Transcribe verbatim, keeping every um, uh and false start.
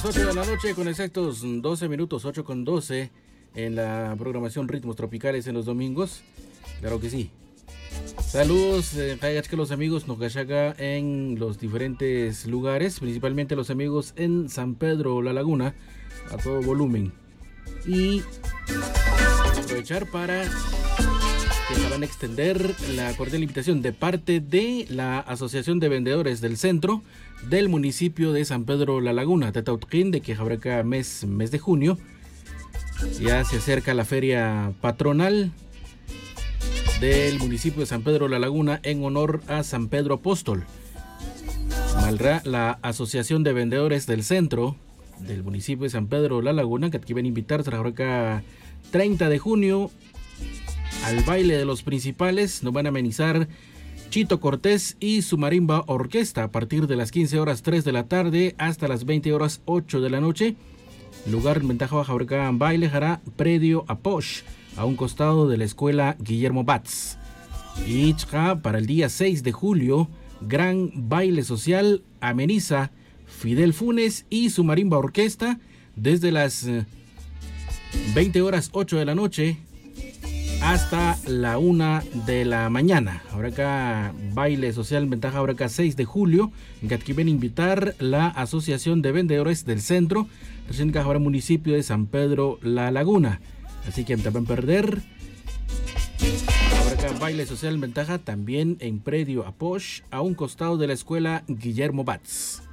ocho de la noche con exactos doce minutos, ocho con doce en la programación Ritmos Tropicales en los domingos. Claro que sí. Saludos, eh, que los amigos Nogashaka en los diferentes lugares, principalmente los amigos en San Pedro La Laguna, a todo volumen. Y aprovechar para que se van a extender la cordial invitación de parte de la Asociación de Vendedores del Centro del municipio de San Pedro La Laguna, Tetautquín, de que habrá mes, mes de junio. Ya se acerca la feria patronal del municipio de San Pedro La Laguna en honor a San Pedro Apóstol. Malra, la Asociación de Vendedores del Centro del municipio de San Pedro La Laguna, que aquí van a invitar a treinta de junio al baile de los principales. Nos van a amenizar Chito Cortés y su marimba orquesta a partir de las quince horas tres de la tarde hasta las veinte horas ocho de la noche. Lugar en Ventaja Baja Huracán Baile hará predio a Posh, a un costado de la escuela Guillermo Batz. Y para el día seis de julio, gran baile social ameniza Fidel Funes y su marimba orquesta desde las veinte horas ocho de la noche hasta la una de la mañana. Ahora acá baile social Ventaja ahora acá seis de julio, en que aquí ven a invitar la Asociación de Vendedores del Centro, recién que ahora municipio de San Pedro La Laguna. Así que te van a perder. Ahora acá baile social Ventaja también en predio a Posh, a un costado de la escuela Guillermo Batz.